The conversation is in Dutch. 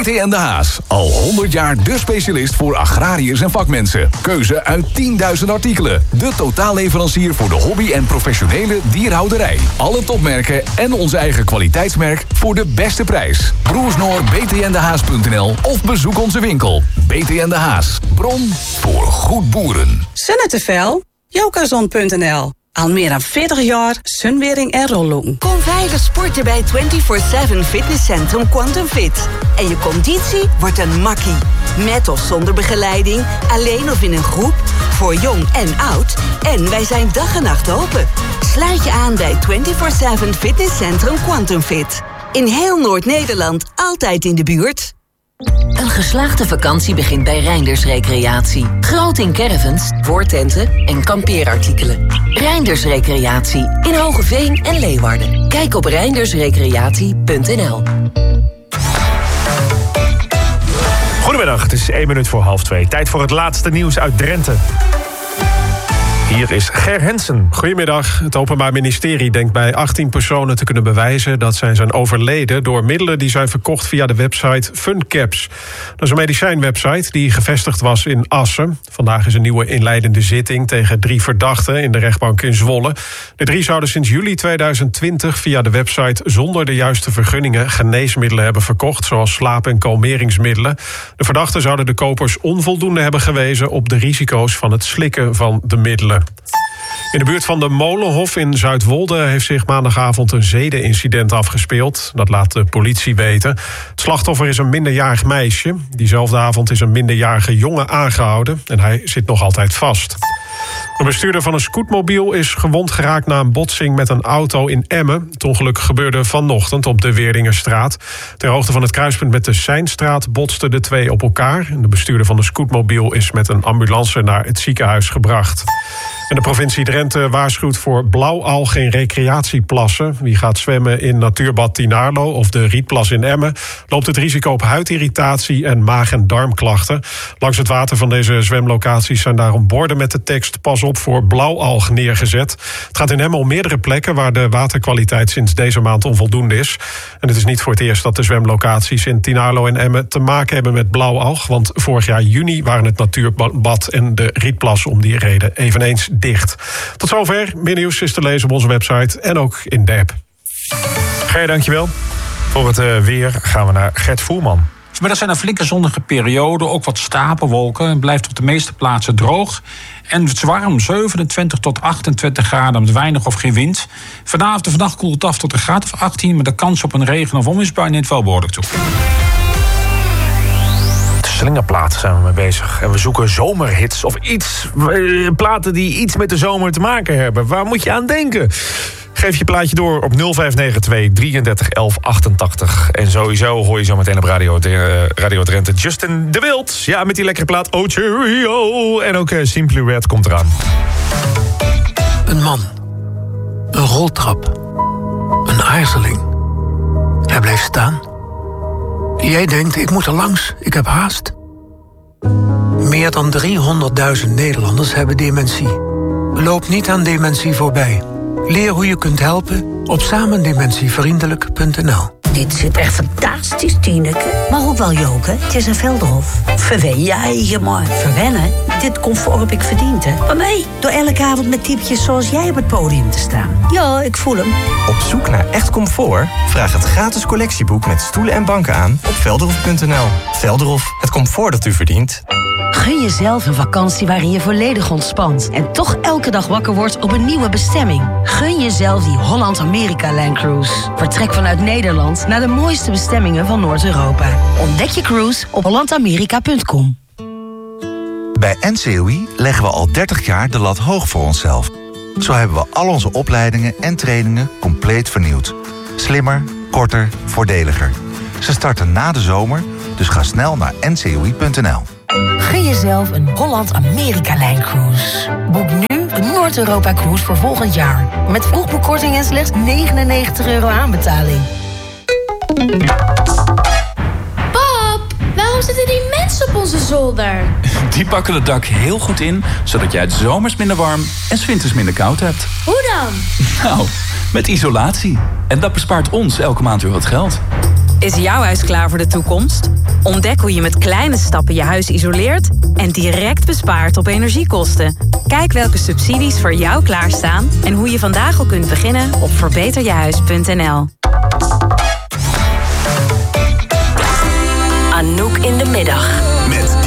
BTN De Haas. Al 100 jaar de specialist voor agrariërs en vakmensen. Keuze uit 10.000 artikelen. De totaalleverancier voor de hobby- en professionele dierhouderij. Alle topmerken en onze eigen kwaliteitsmerk voor de beste prijs. Broers Noor, btndehaas.nl of bezoek onze winkel. BTN De Haas. Bron voor goed boeren. Sunnetevel? Jokazon.nl. Al meer dan 40 jaar sunwering en rolloen. Kom veilig sporten bij 24/7 Fitnesscentrum Quantum Fit. En je conditie wordt een makkie. Met of zonder begeleiding, alleen of in een groep, voor jong en oud. En wij zijn dag en nacht open. Sluit je aan bij 24/7 Fitnesscentrum Quantum Fit. In heel Noord-Nederland, altijd in de buurt. Een geslaagde vakantie begint bij Reinders Recreatie. Groot in caravans, woordtenten en kampeerartikelen. Reinders Recreatie in Hogeveen en Leeuwarden. Kijk op reindersrecreatie.nl. Goedemiddag, het is 1 minuut voor 1:30. Tijd voor het laatste nieuws uit Drenthe. Hier is Ger Hensen. Goedemiddag. Het Openbaar Ministerie denkt bij 18 personen te kunnen bewijzen dat zij zijn overleden door middelen die zijn verkocht via de website FunCaps. Dat is een medicijnwebsite die gevestigd was in Assen. Vandaag is een nieuwe inleidende zitting tegen 3 verdachten in de rechtbank in Zwolle. De 3 zouden sinds juli 2020 via de website zonder de juiste vergunningen geneesmiddelen hebben verkocht, zoals slaap- en kalmeringsmiddelen. De verdachten zouden de kopers onvoldoende hebben gewezen op de risico's van het slikken van de middelen. In de buurt van de Molenhof in Zuidwolde heeft zich maandagavond een zedenincident afgespeeld. Dat laat de politie weten. Het slachtoffer is een minderjarig meisje. Diezelfde avond is een minderjarige jongen aangehouden en hij zit nog altijd vast. De bestuurder van een scootmobiel is gewond geraakt na een botsing met een auto in Emmen. Het ongeluk gebeurde vanochtend op de Weerdingerstraat. Ter hoogte van het kruispunt met de Seinstraat botsten de twee op elkaar. De bestuurder van de scootmobiel is met een ambulance naar het ziekenhuis gebracht. En de provincie Drenthe waarschuwt voor blauwalg in recreatieplassen. Wie gaat zwemmen in natuurbad Tinarlo of de Rietplas in Emmen loopt het risico op huidirritatie en maag- en darmklachten. Langs het water van deze zwemlocaties zijn daarom borden met de tekst "Pas op voor blauwalg" neergezet. Het gaat in Emmen om meerdere plekken waar de waterkwaliteit sinds deze maand onvoldoende is. En het is niet voor het eerst dat de zwemlocaties in Tinarlo en Emmen te maken hebben met blauwalg, want vorig jaar juni waren het natuurbad en de Rietplas om die reden eveneens dicht. Tot zover. Meer nieuws is te lezen op onze website en ook in de app. Ger, dankjewel. Voor het weer gaan we naar Gert Voerman. Vanmiddag zijn er flinke zonnige perioden, ook wat stapelwolken. Het blijft op de meeste plaatsen droog. En het is warm, 27 tot 28 graden met weinig of geen wind. Vanavond en vannacht koelt het af tot een graad of 18... met de kans op een regen- of onweersbui neemt wel behoorlijk toe. Slingerplaat zijn we mee bezig. En we zoeken zomerhits of iets. Platen die iets met de zomer te maken hebben. Waar moet je aan denken? Geef je plaatje door op 0592 33 11 88. En sowieso hoor je zo meteen op Radio Drenthe Justin de Wild. Ja, met die lekkere plaat Oh Cheerio. En ook Simply Red komt eraan. Een man. Een roltrap. Een aarzeling. Hij bleef staan. Jij denkt, ik moet er langs, ik heb haast. Meer dan 300.000 Nederlanders hebben dementie. Loop niet aan dementie voorbij. Leer hoe je kunt helpen op samendementievriendelijk.nl. Dit zit echt fantastisch, Tineke. Maar ook wel joken, het is een Velderhof. Verwen je maar. Verwennen? Dit comfort heb ik verdiend, hè. Maar nee, door elke avond met typjes zoals jij op het podium te staan. Ja, ik voel hem. Op zoek naar echt comfort? Vraag het gratis collectieboek met stoelen en banken aan op velderhof.nl. Velderhof, het comfort dat u verdient. Gun jezelf een vakantie waarin je volledig ontspant en toch elke dag wakker wordt op een nieuwe bestemming. Gun jezelf die Holland-Amerika-Line Cruise. Vertrek vanuit Nederland naar de mooiste bestemmingen van Noord-Europa. Ontdek je cruise op hollandamerika.com. Bij NCOI leggen we al 30 jaar de lat hoog voor onszelf. Zo hebben we al onze opleidingen en trainingen compleet vernieuwd. Slimmer, korter, voordeliger. Ze starten na de zomer, dus ga snel naar ncoi.nl. Gun jezelf een Holland-Amerika-Line Cruise. Boek nu een Noord-Europa-cruise voor volgend jaar. Met vroegboekkorting en slechts €99 aanbetaling. Pap, waarom zitten die mensen op onze zolder? Die pakken het dak heel goed in, zodat jij het zomers minder warm en 's winters minder koud hebt. Hoe dan? Nou, met isolatie. En dat bespaart ons elke maand weer wat geld. Is jouw huis klaar voor de toekomst? Ontdek hoe je met kleine stappen je huis isoleert en direct bespaart op energiekosten. Kijk welke subsidies voor jou klaarstaan en hoe je vandaag al kunt beginnen op verbeterjehuis.nl. Anouk in de middag.